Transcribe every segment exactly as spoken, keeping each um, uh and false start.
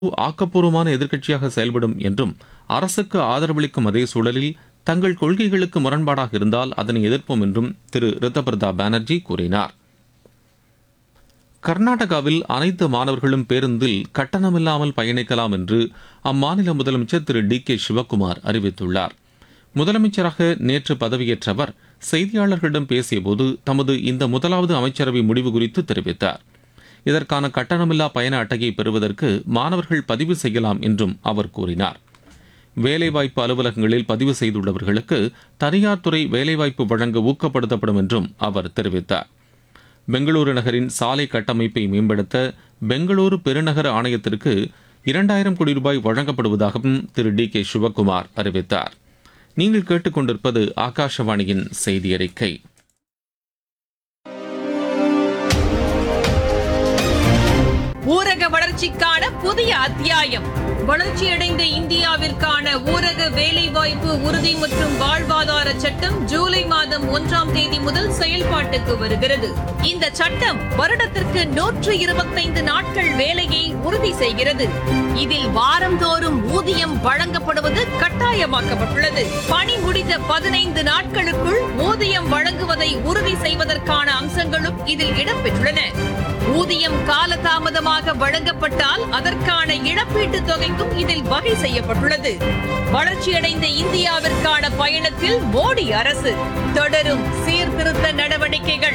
ஆக்கப்பூர்வமான எதிர்க்கட்சியாக செயல்படும் என்றும் அரசுக்கு ஆதரவளிக்கும் அதே சூழலில் தங்கள் கொள்கைகளுக்கு முரண்பாடாக இருந்தால் அதனை எதிர்ப்போம் என்றும் திரு ரித்தபர்தா பானர்ஜி கூறினார். கர்நாடகாவில் அனைத்து மாணவர்களும் பேருந்தில் கட்டணமில்லாமல் பயணிக்கலாம் என்று அம்மாநில முதலமைச்சர் திரு டி கே சிவக்குமார் அறிவித்துள்ளார். முதலமைச்சராக நேற்று பதவியேற்ற அவர் செய்தியாளர்களிடம் பேசியபோது தமது இந்த முதலாவது அமைச்சரவை முடிவு குறித்து தெரிவித்தார். இதற்கான கட்டணமில்லா பயண அட்டையை பெறுவதற்கு மாணவர்கள் பதிவு செய்யலாம் என்றும் அவர் கூறினார். வேலைவாய்ப்பு அலுவலகங்களில் பதிவு செய்துள்ளவர்களுக்கு தனியார் துறை வேலைவாய்ப்பு வழங்க ஊக்கப்படுத்தப்படும் என்றும் அவர் தெரிவித்தார். பெங்களூரு நகரின் சாலை கட்டமைப்பை மேம்படுத்த பெங்களூரு பெருநகர ஆணையத்திற்கு இரண்டாயிரம் கோடி ரூபாய் வழங்கப்படுவதாகவும் திரு டி கே சிவக்குமார் அறிவித்தார். நீங்கள் கேட்டுக்கொண்டிருப்பது ஆகாஷவாணியின் செய்தி அறிக்கை. ஊரக வளர்ச்சிக்கான புதிய அத்தியாயம். வளர்ச்சியடைந்த இந்தியாவிற்கான ஊரக வேலைவாய்ப்பு உறுதி மற்றும் வாழ்வாதார சட்டம் ஜூலை மாதம் ஒன்றாம் தேதி முதல் செயல்பாட்டுக்கு வருகிறது. இந்த சட்டம் வருடத்திற்கு நூற்று இருபத்தைந்து நாட்கள் வேலையை உறுதி செய்கிறது. இதில் வாரந்தோறும் ஊதியம் வழங்கப்படுவது கட்டாயமாக்கப்பட்டுள்ளது. பணி முடிந்த பதினைந்து நாட்களுக்குள் ஊதியம் வழங்குவதை உறுதி செய்வதற்கான அம்சங்களும் இதில் இடம்பெற்றுள்ளன. ஊதியம் காலதாமதமாக வழங்கப்பட்டால் அதற்கான இழப்பீட்டுத் தொகைக்கும் இதில் வகை செய்யப்பட்டுள்ளது. வளர்ச்சியடைந்த இந்தியாவிற்கான பயணத்தில் மோடி அரசு தொடரும் சீர்திருத்த நடவடிக்கைகள்.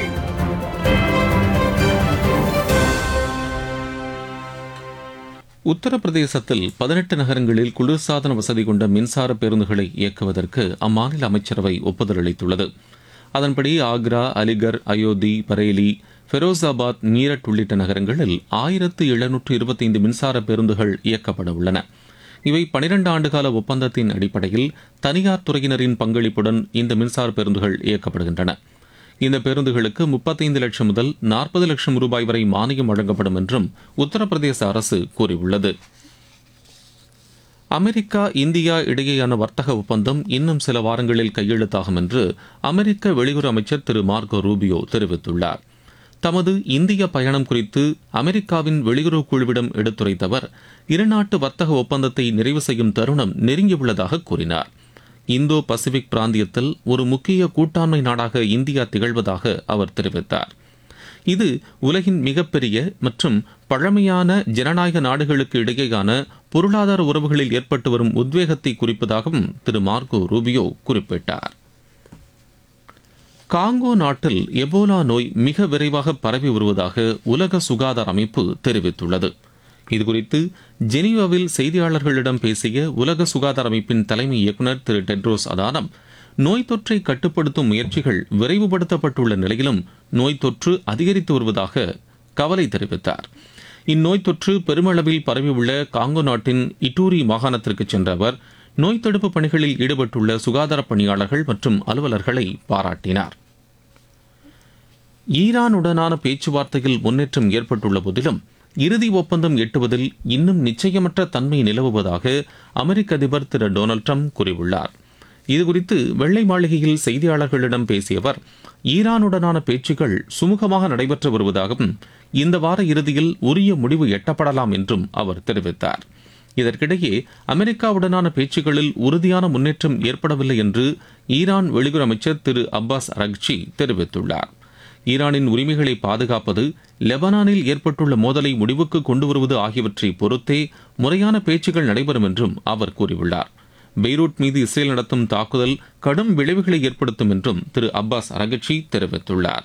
உத்தரப்பிரதேசத்தில் பதினெட்டு நகரங்களில் குளிர்சாதன வசதி கொண்ட மின்சார பேருந்துகளை இயக்குவதற்கு அம்மாநில அமைச்சரவை ஒப்புதல் அளித்துள்ளது. அதன்படி ஆக்ரா, அலிகர், அயோத்தி, பரேலி, ஃபெரோசாபாத், மீரட் உள்ளிட்ட நகரங்களில் ஆயிரத்து எழுநூற்று இருபத்தைந்து மின்சார பேருந்துகள் இயக்கப்பட உள்ளன. இவை பனிரண்டு ஆண்டுகால ஒப்பந்தத்தின் அடிப்படையில் தனியார் துறையினரின் பங்களிப்புடன் இந்த மின்சார பேருந்துகள் இயக்கப்படுகின்றன. இந்த பேருந்துகளுக்கு முப்பத்தைந்து லட்சம் முதல் நாற்பது லட்சம் ரூபாய் வரை மானியம் வழங்கப்படும் என்றும் உத்தரப்பிரதேச அரசு கூறியுள்ளது. அமெரிக்கா இந்தியா இடையேயான வர்த்தக ஒப்பந்தம் இன்னும் சில வாரங்களில் கையெழுத்தாகும் என்று அமெரிக்க வெளியுறவு அமைச்சர் திரு மார்கோ ரூபியோ தெரிவித்துள்ளார். தமது இந்திய பயணம் குறித்து அமெரிக்காவின் வெளியுறவு குழுவிடம் எடுத்துரைத்தவர் இருநாட்டு வர்த்தக ஒப்பந்தத்தை நிறைவு செய்யும் தருணம் நெருங்கியுள்ளதாக கூறினார். இந்தோ பசிபிக் பிராந்தியத்தில் ஒரு முக்கிய கூட்டாண்மை நாடாக இந்தியா திகழ்வதாக அவர் தெரிவித்தார். இது உலகின் மிகப்பெரிய மற்றும் பழமையான ஜனநாயக நாடுகளுக்கு இடையேயான பொருளாதார உறவுகளில் ஏற்பட்டு வரும் உத்வேகத்தை குறிப்பதாகவும் திரு மார்கோ ரூபியோ குறிப்பிட்டார். காங்கோ நாட்டில் எபோலா நோய் மிக விரைவாக பரவி வருவதாக உலக சுகாதார அமைப்பு தெரிவித்துள்ளது. இதுகுறித்து ஜெனீவாவில் செய்தியாளர்களிடம் பேசிய உலக சுகாதார அமைப்பின் தலைமை இயக்குநர் திரு டெட்ரோஸ் அதானம், நோய் தொற்றை கட்டுப்படுத்தும் முயற்சிகள் விரைவுபடுத்தப்பட்டுள்ள நிலையிலும் நோய் தொற்று அதிகரித்து வருவதாக கவலை தெரிவித்தார். இந்நோய் தொற்று பெருமளவில் பரவியுள்ள காங்கோ நாட்டின் இட்டூரி மாகாணத்திற்கு சென்ற அவர் நோய் தடுப்பு பணிகளில் ஈடுபட்டுள்ள சுகாதார பணியாளர்கள் மற்றும் அலுவலர்களை பாராட்டினார். ஈரானுடனான பேச்சுவார்த்தையில் முன்னேற்றம் ஏற்பட்டுள்ள போதிலும் இறுதி ஒப்பந்தம் எட்டுவதில் இன்னும் நிச்சயமற்ற தன்மை நிலவுவதாக அமெரிக்க அதிபர் திரு டொனால்டு ட்ரம்ப் கூறியுள்ளார். இதுகுறித்து வெள்ளை மாளிகையில் செய்தியாளர்களிடம் பேசிய அவர் ஈரானுடனான பேச்சுக்கள் சுமூகமாக நடைபெற்று வருவதாகவும் இந்த வார இறுதியில் உரிய முடிவு எட்டப்படலாம் என்றும் அவர் தெரிவித்தார். இதற்கிடையே அமெரிக்காவுடனான பேச்சுக்களில் உறுதியான முன்னேற்றம் ஏற்படவில்லை என்று ஈரான் வெளியுறவு அமைச்சர் திரு அப்பாஸ் அரக்ச்சி தெரிவித்துள்ளார். ஈரானின் உரிமைகளை பாதுகாப்பது, லெபனானில் ஏற்பட்டுள்ள மோதலை முடிவுக்கு கொண்டு வருவது ஆகியவற்றை பொறுத்தே முறையான பேச்சுக்கள் நடைபெறும் என்றும் அவர் கூறியுள்ளார். பெய்ரூட் மீது இஸ்ரேல் நடத்தும் தாக்குதல் கடும் விளைவுகளை ஏற்படுத்தும் என்றும் திரு அப்பாஸ் அரக்ச்சி தெரிவித்துள்ளார்.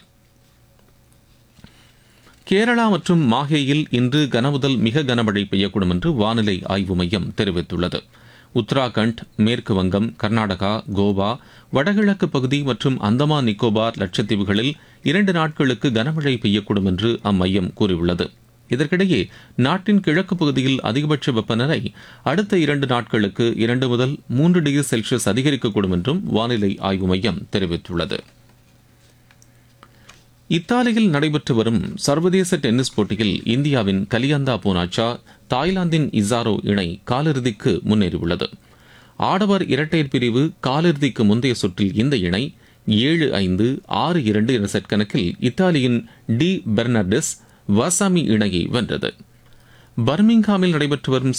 கேரளா மற்றும் மாஹேயில் இன்று கனமுதல் மிக கனமழை பெய்யக்கூடும் என்று வானிலை ஆய்வு மையம் தெரிவித்துள்ளது. உத்தராகண்ட், மேற்கு வங்கம், கர்நாடகா, கோவா, வடகிழக்கு பகுதி மற்றும் அந்தமான் நிக்கோபார் லட்சத்தீவுகளில் இரண்டு நாட்களுக்கு கனமழை பெய்யக்கூடும் என்று அம்மையம் கூறியுள்ளது. இதற்கிடையே நாட்டின் கிழக்கு பகுதியில் அதிகபட்ச வெப்பநிலை அடுத்த இரண்டு நாட்களுக்கு இரண்டு முதல் மூன்று டிகிரி செல்சியஸ் அதிகரிக்கக்கூடும் என்றும் வானிலை ஆய்வு மையம் தெரிவித்துள்ளது. இத்தாலியில் நடைபெற்று வரும் சர்வதேச டென்னிஸ் போட்டியில் இந்தியாவின் கலியந்தா பூனாச்சா, தாய்லாந்தின் இசாரோ இணை காலிறுதிக்கு முன்னேறியுள்ளது. ஆடவர் இரட்டையர் பிரிவு காலிறுதிக்கு முந்தைய சுற்றில் இந்த இணை ஏழு ஐந்து ஆறு இரண்டு என்ற செட் கணக்கில் இத்தாலியின் டி பெர்னார்டஸ் வாசாமி இணையை வென்றது. பர்மிங்ஹாமில் நடைபெற்று வரும்